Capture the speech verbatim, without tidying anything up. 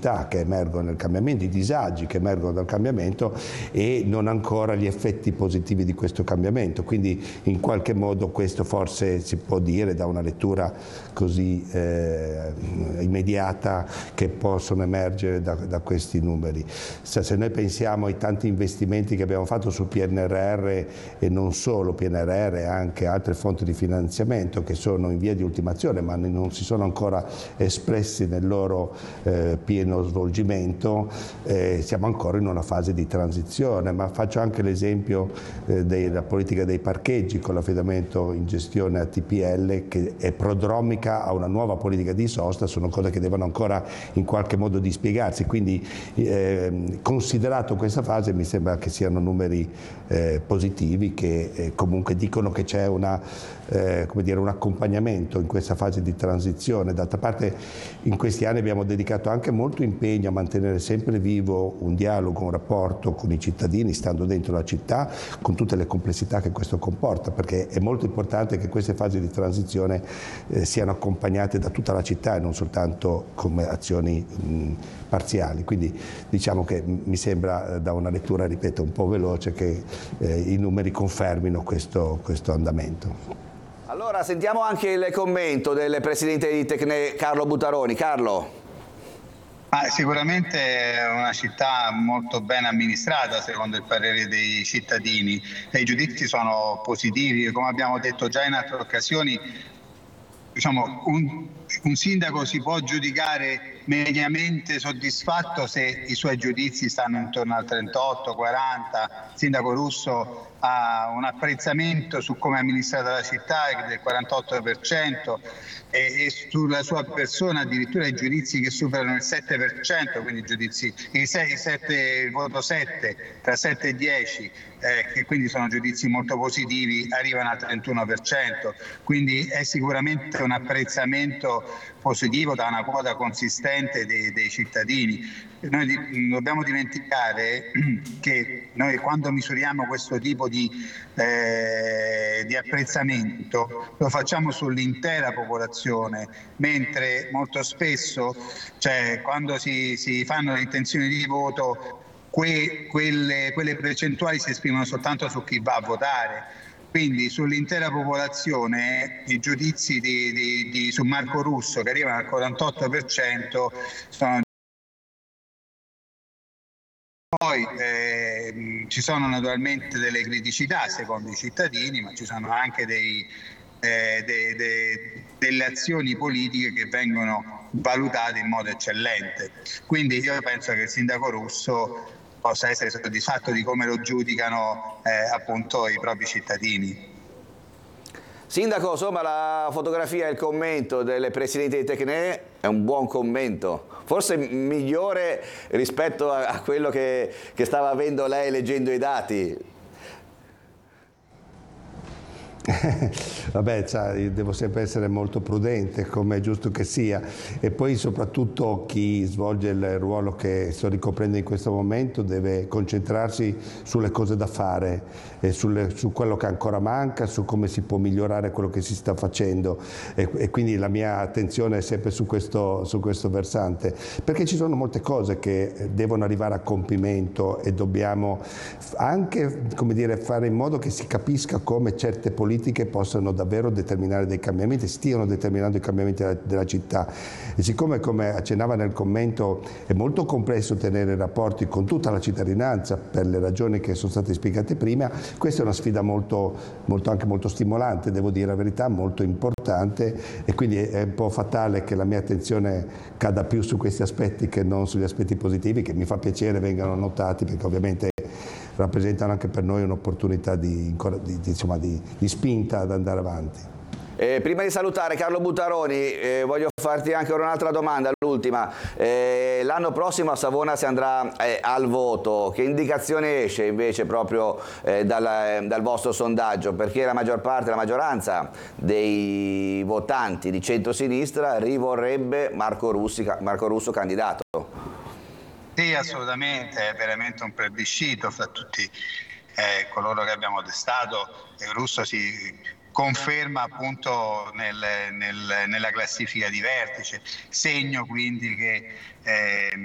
fragilità che emergono nel cambiamento, i disagi che emergono dal cambiamento e non ancora gli effetti positivi di questo cambiamento. Quindi in qualche modo questo forse si può dire da una lettura così eh, immediata che possono emergere da, da questi numeri. Se, se noi pensiamo ai tanti investimenti che abbiamo fatto sul P N R R e non solo P N R R, anche altre fonti di finanziamento che sono in via di ultimazione ma non si sono ancora espressi nel loro eh, pieno svolgimento, eh, siamo ancora in una fase di transizione. Ma faccio anche l'esempio eh, della politica dei parcheggi con l'affidamento in gestione a T P L, che è prodromica a una nuova politica di sosta, sono cose che devono ancora in qualche modo dispiegarsi. Quindi eh, considerato questa fase mi sembra che siano numeri eh, positivi che eh, comunque dicono che c'è una, eh, come dire, un accompagnamento in questa fase di transizione. D'altra parte in questi anni abbiamo dedicato anche molto impegno a mantenere sempre vivo un dialogo, un rapporto con i cittadini, stando dentro la città, con tutte le complessità che questo comporta, perché è molto importante che queste fasi di transizione eh, siano accompagnate da tutta la città e non soltanto come azioni mh, parziali. Quindi diciamo che mi sembra da una lettura, ripeto, un po' veloce che eh, i numeri confermino questo, questo andamento. Allora sentiamo anche il commento del presidente di Tecne, Carlo Buttaroni. Carlo. Ah, sicuramente è una città molto ben amministrata secondo il parere dei cittadini e i giudizi sono positivi. Come abbiamo detto già in altre occasioni, diciamo, un, un sindaco si può giudicare mediamente soddisfatto se i suoi giudizi stanno intorno al trentotto quaranta. Il sindaco Russo ha un apprezzamento su come è amministrata la città del quarantotto per cento e, e sulla sua persona addirittura i giudizi che superano il sette per cento, quindi i giudizi, il, sei, il, sette, il voto sette, tra sette e dieci, eh, che quindi sono giudizi molto positivi, arrivano al trentuno per cento, quindi è sicuramente un apprezzamento positivo da una quota consistente dei, dei cittadini. Noi di, dobbiamo dimenticare che noi quando misuriamo questo tipo di, eh, di apprezzamento lo facciamo sull'intera popolazione, mentre molto spesso, cioè, quando si, si fanno le intenzioni di voto, que, quelle, quelle percentuali si esprimono soltanto su chi va a votare. Quindi sull'intera popolazione i giudizi di, di, di, su Marco Russo, che arrivano al quarantotto per cento, sono. Poi eh, ci sono naturalmente delle criticità secondo i cittadini, ma ci sono anche dei, eh, de, de, delle azioni politiche che vengono valutate in modo eccellente. Quindi io penso che il sindaco Russo possa essere soddisfatto di come lo giudicano eh, appunto i propri cittadini. Sindaco, insomma la fotografia e il commento del presidente di Tecne è un buon commento, forse migliore rispetto a, a quello che, che stava avendo lei leggendo i dati. Vabbè, cioè, io devo sempre essere molto prudente, come è giusto che sia, e poi soprattutto chi svolge il ruolo che sto ricoprendo in questo momento deve concentrarsi sulle cose da fare, e sulle, su quello che ancora manca, su come si può migliorare quello che si sta facendo, e, e quindi la mia attenzione è sempre su questo, su questo versante, perché ci sono molte cose che devono arrivare a compimento e dobbiamo anche, come dire, fare in modo che si capisca come certe politiche possano davvero determinare dei cambiamenti, stiano determinando i cambiamenti della, della città. E siccome, come accennava nel commento, è molto complesso tenere rapporti con tutta la cittadinanza per le ragioni che sono state spiegate prima, questa è una sfida molto, molto, anche molto stimolante, devo dire la verità, molto importante, e quindi è un po' fatale che la mia attenzione cada più su questi aspetti che non sugli aspetti positivi, che mi fa piacere vengano notati, perché ovviamente rappresentano anche per noi un'opportunità di, di, di, insomma, di, di spinta ad andare avanti. Eh, prima di salutare Carlo Buttaroni, eh, voglio farti anche un'altra domanda, l'ultima. Eh, l'anno prossimo a Savona si andrà eh, al voto, che indicazione esce invece proprio eh, dal, eh, dal vostro sondaggio? Perché la maggior parte, la maggioranza dei votanti di centrosinistra rivorrebbe Marco, Russi, Marco Russo candidato. Sì, assolutamente, è veramente un plebiscito fra tutti eh, coloro che abbiamo testato. Il Russo si conferma appunto nel, nel, nella classifica di vertice, segno quindi che eh,